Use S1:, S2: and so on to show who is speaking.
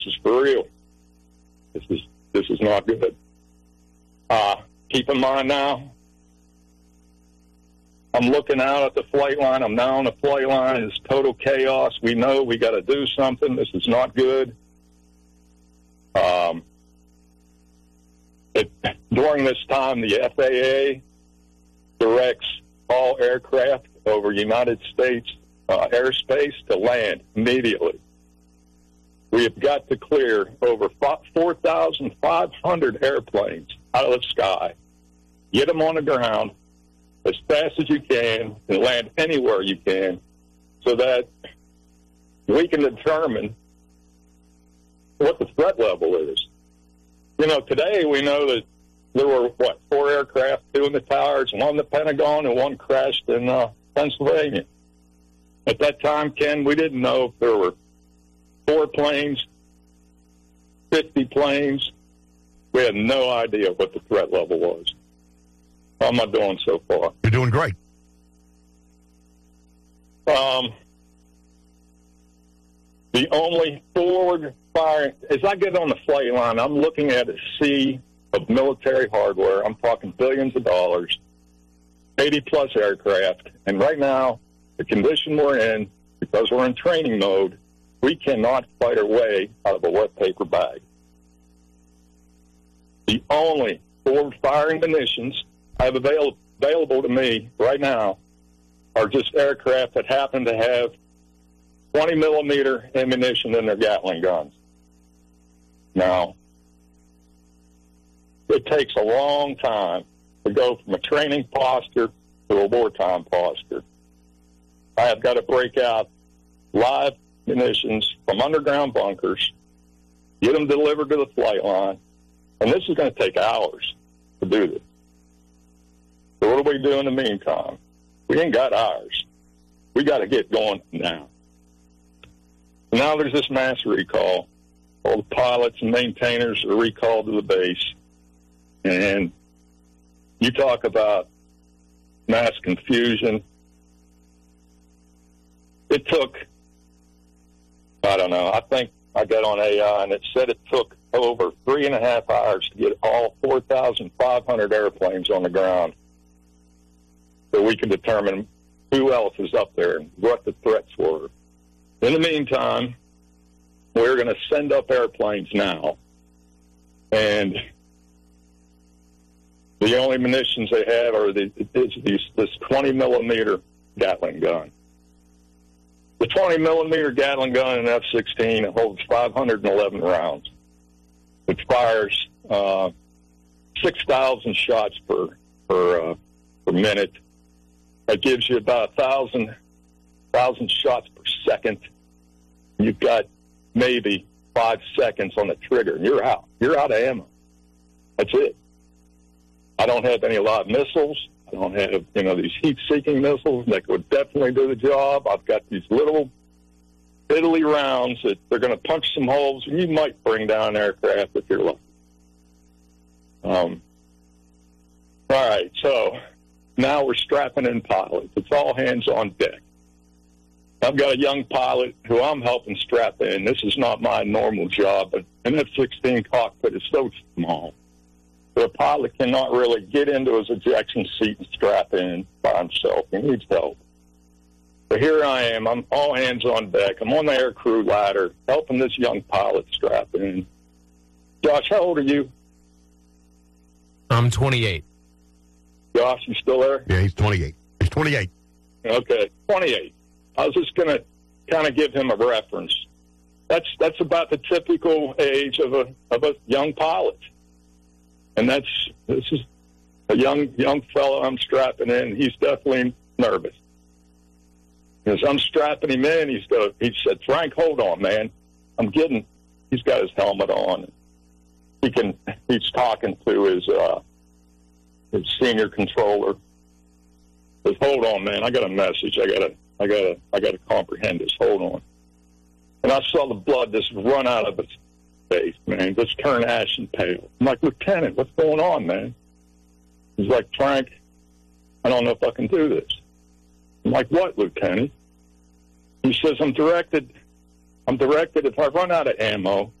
S1: This is for real. This is not good. Keep in mind now, I'm looking out at the flight line. I'm now on the flight line. It's total chaos. We know we got to do something. This is not good. During this time, the FAA directs all aircraft over United States airspace to land immediately. We have got to clear over 4,500 airplanes out of the sky, get them on the ground as fast as you can, and land anywhere you can, so that we can determine what the threat level is. You know, today we know that there were, 4 aircraft, 2 in the towers, 1 in the Pentagon, and 1 crashed in Pennsylvania. At that time, Ken, we didn't know if there were 4 planes, 50 planes. We had no idea what the threat level was. How am I doing so far?
S2: You're doing great.
S1: The only forward firing, as I get on the flight line, I'm looking at a sea of military hardware. I'm talking billions of dollars, 80-plus aircraft. And right now, the condition we're in, because we're in training mode, we cannot fight our way out of a wet paper bag. The only forward-firing munitions I have available to me right now are just aircraft that happen to have 20-millimeter ammunition in their Gatling guns. Now, it takes a long time to go from a training posture to a wartime posture. I have got to break out live munitions from underground bunkers, get them delivered to the flight line, and this is going to take hours to do this. So what do we do in the meantime? We ain't got hours. We got to get going now. Now there's this mass recall. All the pilots and maintainers are recalled to the base. And you talk about mass confusion. It took, I don't know, I think I got on AI and it said it took over 3.5 hours to get all 4,500 airplanes on the ground so we can determine who else is up there and what the threats were. In the meantime, we're going to send up airplanes now. And the only munitions they have are this 20-millimeter Gatling gun. The 20-millimeter Gatling gun in F-16 holds 511 rounds. It fires 6,000 shots per minute. That gives you about 1,000 shots per second. You've got maybe 5 seconds on the trigger, and you're out. You're out of ammo. That's it. I don't have any live missiles. I don't have, these heat-seeking missiles that would definitely do the job. I've got these little fiddly rounds that they're going to punch some holes, and you might bring down aircraft if you're lucky. All right, so now we're strapping in pilots. It's all hands on deck. I've got a young pilot who I'm helping strap in. This is not my normal job, but an F-16 cockpit is so small. The pilot cannot really get into his ejection seat and strap in by himself. He needs help. So here I am. I'm all hands on deck. I'm on the air crew ladder helping this young pilot strap in. Josh, how old are you?
S3: I'm 28.
S1: Josh, you still there?
S2: Yeah, he's 28. He's 28.
S1: Okay, 28. I was just going to kind of give him a reference. That's about the typical age of a young pilot. And this is a young fellow I'm strapping in. He's definitely nervous. As I'm strapping him in, he said, "Frank, hold on, man. He's got his helmet on. He's talking to his senior controller. He says, "Hold on, man. I got a message. I gotta comprehend this. Hold on." And I saw the blood just run out of his face, man, just turn ashen pale. I'm like, "Lieutenant, what's going on, man?" He's like, "Frank, I don't know if I can do this." I'm like, "What, Lieutenant?" He says, I'm directed if I run out of ammo,